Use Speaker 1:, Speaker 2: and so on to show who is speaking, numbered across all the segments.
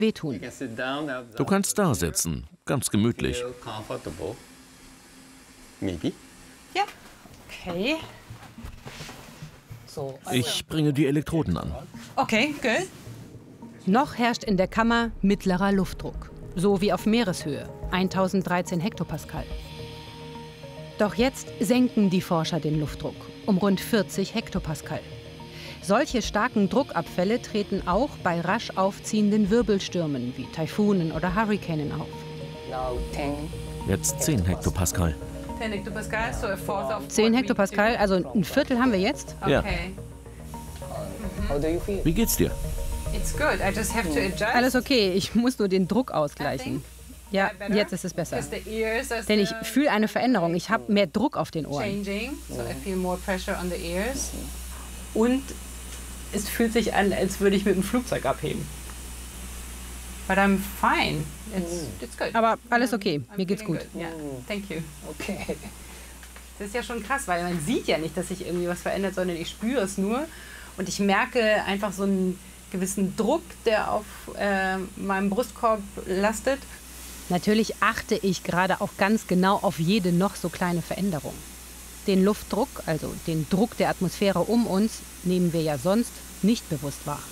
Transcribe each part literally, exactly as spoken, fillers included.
Speaker 1: wehtun.
Speaker 2: Du kannst da sitzen, ganz gemütlich.
Speaker 1: Ja, okay.
Speaker 2: Ich bringe die Elektroden an.
Speaker 1: Okay, gut. Noch herrscht in der Kammer mittlerer Luftdruck, so wie auf Meereshöhe, tausenddreizehn Hektopascal. Doch jetzt senken die Forscher den Luftdruck um rund vierzig Hektopascal. Solche starken Druckabfälle treten auch bei rasch aufziehenden Wirbelstürmen wie Taifunen oder Hurrikanen auf.
Speaker 2: Jetzt zehn Hektopascal.
Speaker 1: zehn Hektopascal, also ein Viertel haben wir jetzt?
Speaker 2: Ja. Wie geht's dir?
Speaker 1: Alles okay, ich muss nur den Druck ausgleichen. Ja, jetzt ist es besser. Denn ich fühle eine Veränderung. Ich habe mehr Druck auf den Ohren. Und es fühlt sich an, als würde ich mit dem Flugzeug abheben. But I'm fine. It's, it's good. Aber alles okay. Mir geht's gut. Ja, thank you. Okay. Das ist ja schon krass, weil man sieht ja nicht, dass sich irgendwie was verändert, sondern ich spüre es nur. Und ich merke einfach so einen gewissen Druck, der auf äh, meinem Brustkorb lastet. Natürlich achte ich gerade auch ganz genau auf jede noch so kleine Veränderung. Den Luftdruck, also den Druck der Atmosphäre um uns, nehmen wir ja sonst nicht bewusst wahr.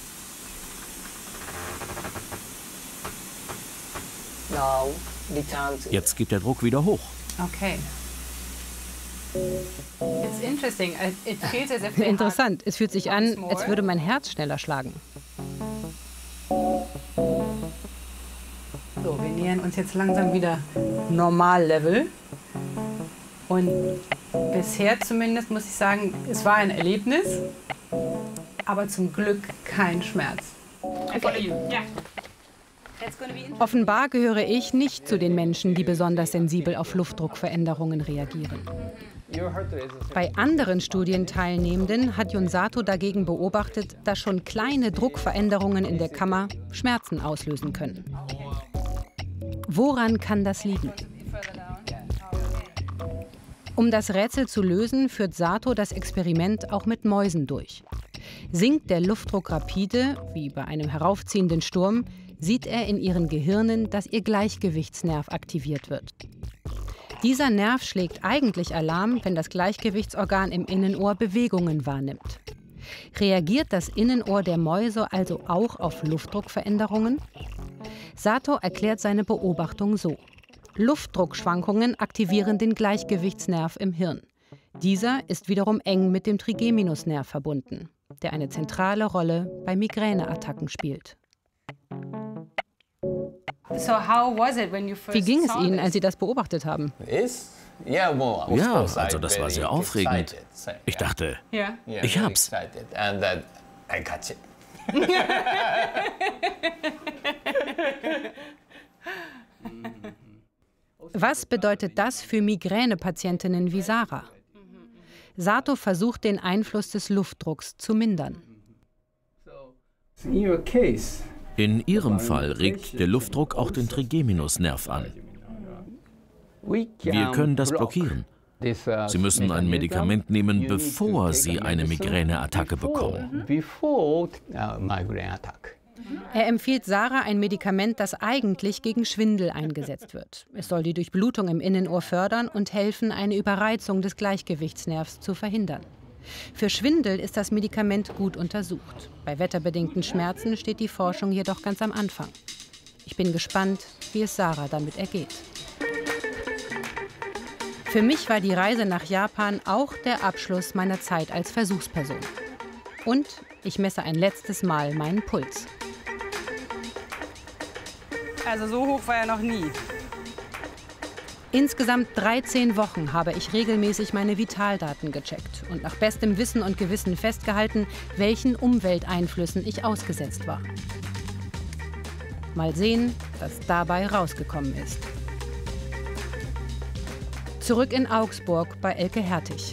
Speaker 2: Jetzt geht der Druck wieder hoch.
Speaker 1: Okay. Interessant. Es fühlt sich an, als würde mein Herz schneller schlagen. So, wir nähern uns jetzt langsam wieder Normallevel. Und bisher zumindest muss ich sagen, es war ein Erlebnis, aber zum Glück kein Schmerz. Okay. Ja. Offenbar gehöre ich nicht zu den Menschen, die besonders sensibel auf Luftdruckveränderungen reagieren. Bei anderen Studienteilnehmenden hat Jun Sato dagegen beobachtet, dass schon kleine Druckveränderungen in der Kammer Schmerzen auslösen können. Woran kann das liegen? Um das Rätsel zu lösen, führt Sato das Experiment auch mit Mäusen durch. Sinkt der Luftdruck rapide, wie bei einem heraufziehenden Sturm, sieht er in ihren Gehirnen, dass ihr Gleichgewichtsnerv aktiviert wird. Dieser Nerv schlägt eigentlich Alarm, wenn das Gleichgewichtsorgan im Innenohr Bewegungen wahrnimmt. Reagiert das Innenohr der Mäuse also auch auf Luftdruckveränderungen? Sato erklärt seine Beobachtung so: Luftdruckschwankungen aktivieren den Gleichgewichtsnerv im Hirn. Dieser ist wiederum eng mit dem Trigeminusnerv verbunden, der eine zentrale Rolle bei Migräneattacken spielt. Wie ging es Ihnen, als Sie das beobachtet haben?
Speaker 2: Ja, also das war sehr aufregend. Ich dachte, ich hab's.
Speaker 1: Was bedeutet das für Migränepatientinnen wie Sarah? Sato versucht, den Einfluss des Luftdrucks zu mindern.
Speaker 2: In Ihrem Fall regt der Luftdruck auch den Trigeminusnerv an. Wir können das blockieren. Sie müssen ein Medikament nehmen, bevor Sie eine Migräneattacke bekommen.
Speaker 1: Er empfiehlt Sarah ein Medikament, das eigentlich gegen Schwindel eingesetzt wird. Es soll die Durchblutung im Innenohr fördern und helfen, eine Überreizung des Gleichgewichtsnervs zu verhindern. Für Schwindel ist das Medikament gut untersucht. Bei wetterbedingten Schmerzen steht die Forschung jedoch ganz am Anfang. Ich bin gespannt, wie es Sarah damit ergeht. Für mich war die Reise nach Japan auch der Abschluss meiner Zeit als Versuchsperson. Und ich messe ein letztes Mal meinen Puls. Also so hoch war er noch nie. Insgesamt dreizehn Wochen habe ich regelmäßig meine Vitaldaten gecheckt und nach bestem Wissen und Gewissen festgehalten, welchen Umwelteinflüssen ich ausgesetzt war. Mal sehen, was dabei rausgekommen ist. Zurück in Augsburg bei Elke Hertig.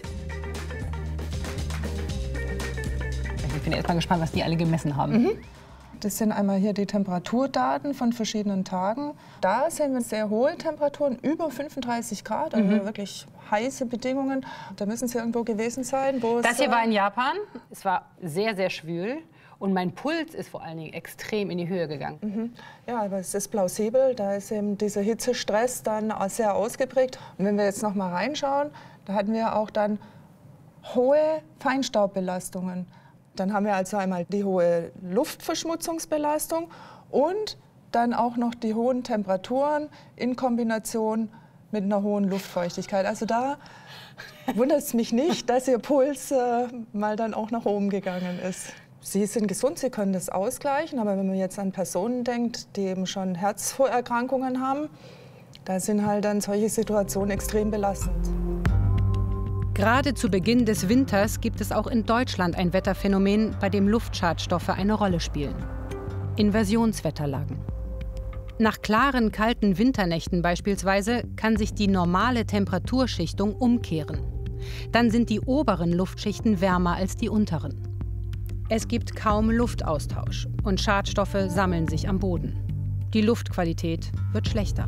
Speaker 1: Ich bin erst mal gespannt, was die alle gemessen haben. Mhm.
Speaker 3: Das sind einmal hier die Temperaturdaten von verschiedenen Tagen. Da sehen wir sehr hohe Temperaturen, über fünfunddreißig Grad, also mhm. wirklich heiße Bedingungen. Da müssen sie irgendwo gewesen sein. Wo
Speaker 1: das
Speaker 3: es,
Speaker 1: hier war in Japan. Es war sehr, sehr schwül. Und Und mein Puls ist vor allen Dingen extrem in die Höhe gegangen.
Speaker 3: Mhm. Ja, aber es ist plausibel, da ist eben dieser Hitzestress dann sehr ausgeprägt. Und wenn wir jetzt noch mal reinschauen, da hatten wir auch dann hohe Feinstaubbelastungen. Dann haben wir also einmal die hohe Luftverschmutzungsbelastung und dann auch noch die hohen Temperaturen in Kombination mit einer hohen Luftfeuchtigkeit. Also da wundert es mich nicht, dass Ihr Puls äh, mal dann auch nach oben gegangen ist. Sie sind gesund, Sie können das ausgleichen, aber wenn man jetzt an Personen denkt, die eben schon Herzvorerkrankungen haben, da sind halt dann solche Situationen extrem belastend.
Speaker 1: Gerade zu Beginn des Winters gibt es auch in Deutschland ein Wetterphänomen, bei dem Luftschadstoffe eine Rolle spielen: Inversionswetterlagen. Nach klaren, kalten Winternächten beispielsweise kann sich die normale Temperaturschichtung umkehren. Dann sind die oberen Luftschichten wärmer als die unteren. Es gibt kaum Luftaustausch und Schadstoffe sammeln sich am Boden. Die Luftqualität wird schlechter.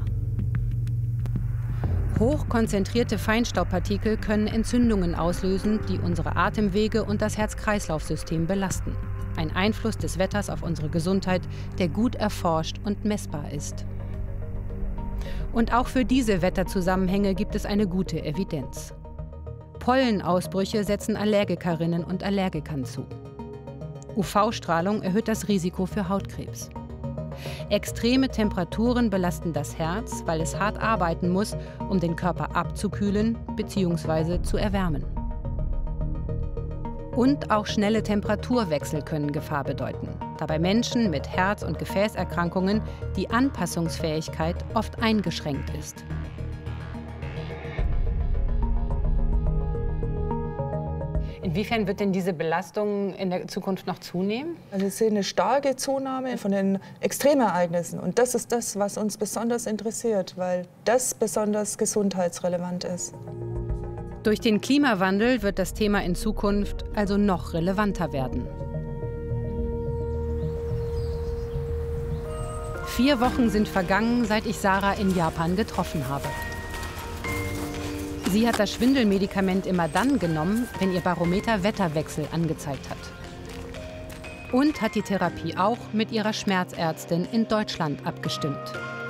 Speaker 1: Hochkonzentrierte Feinstaubpartikel können Entzündungen auslösen, die unsere Atemwege und das Herz-Kreislauf-System belasten. Ein Einfluss des Wetters auf unsere Gesundheit, der gut erforscht und messbar ist. Und auch für diese Wetterzusammenhänge gibt es eine gute Evidenz. Pollenausbrüche setzen Allergikerinnen und Allergikern zu. U V-Strahlung erhöht das Risiko für Hautkrebs. Extreme Temperaturen belasten das Herz, weil es hart arbeiten muss, um den Körper abzukühlen bzw. zu erwärmen. Und auch schnelle Temperaturwechsel können Gefahr bedeuten, da bei Menschen mit Herz- und Gefäßerkrankungen die Anpassungsfähigkeit oft eingeschränkt ist. Inwiefern wird denn diese Belastung in der Zukunft noch zunehmen?
Speaker 3: Also wir sehen eine starke Zunahme von den Extremereignissen. Und das ist das, was uns besonders interessiert, weil das besonders gesundheitsrelevant ist.
Speaker 1: Durch den Klimawandel wird das Thema in Zukunft also noch relevanter werden. Vier Wochen sind vergangen, seit ich Sarah in Japan getroffen habe. Sie hat das Schwindelmedikament immer dann genommen, wenn ihr Barometer Wetterwechsel angezeigt hat. Und hat die Therapie auch mit ihrer Schmerzärztin in Deutschland abgestimmt.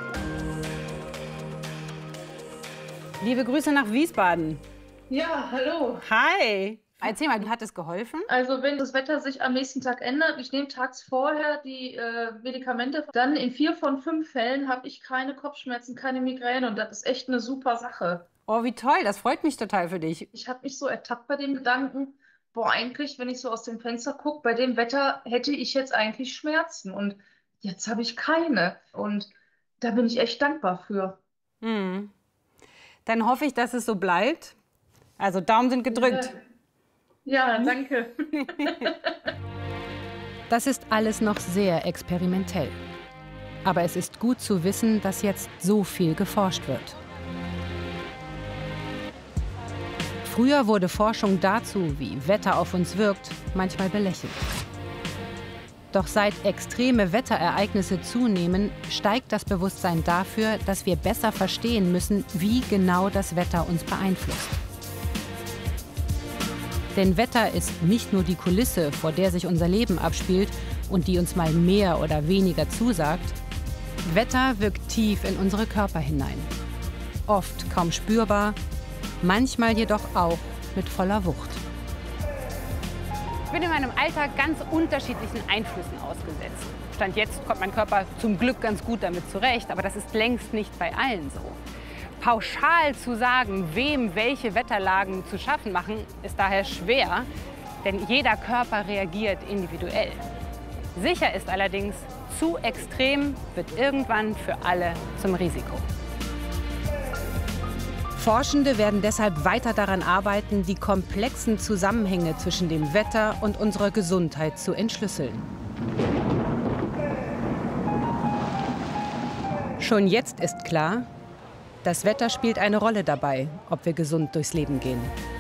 Speaker 1: Liebe Grüße nach Wiesbaden.
Speaker 4: Ja, hallo.
Speaker 1: Hi. Erzähl mal, hat es geholfen?
Speaker 4: Also wenn das Wetter sich am nächsten Tag ändert, ich nehme tags vorher die äh, Medikamente, dann in vier von fünf Fällen habe ich keine Kopfschmerzen, keine Migräne und das ist echt eine super Sache.
Speaker 1: Oh, wie toll, das freut mich total für dich.
Speaker 4: Ich habe mich so ertappt bei dem Gedanken, boah, eigentlich, wenn ich so aus dem Fenster gucke, bei dem Wetter hätte ich jetzt eigentlich Schmerzen und jetzt habe ich keine. Und da bin ich echt dankbar für.
Speaker 1: Hm. Dann hoffe ich, dass es so bleibt. Also Daumen sind gedrückt.
Speaker 4: Ja, ja, danke.
Speaker 1: Das ist alles noch sehr experimentell. Aber es ist gut zu wissen, dass jetzt so viel geforscht wird. Früher wurde Forschung dazu, wie Wetter auf uns wirkt, manchmal belächelt. Doch seit extreme Wetterereignisse zunehmen, steigt das Bewusstsein dafür, dass wir besser verstehen müssen, wie genau das Wetter uns beeinflusst. Denn Wetter ist nicht nur die Kulisse, vor der sich unser Leben abspielt und die uns mal mehr oder weniger zusagt. Wetter wirkt tief in unsere Körper hinein. Oft kaum spürbar, manchmal jedoch auch mit voller Wucht. Ich bin in meinem Alltag ganz unterschiedlichen Einflüssen ausgesetzt. Stand jetzt kommt mein Körper zum Glück ganz gut damit zurecht, aber das ist längst nicht bei allen so. Pauschal zu sagen, wem welche Wetterlagen zu schaffen machen, ist daher schwer, denn jeder Körper reagiert individuell. Sicher ist allerdings, zu extrem wird irgendwann für alle zum Risiko. Forschende werden deshalb weiter daran arbeiten, die komplexen Zusammenhänge zwischen dem Wetter und unserer Gesundheit zu entschlüsseln. Schon jetzt ist klar, das Wetter spielt eine Rolle dabei, ob wir gesund durchs Leben gehen.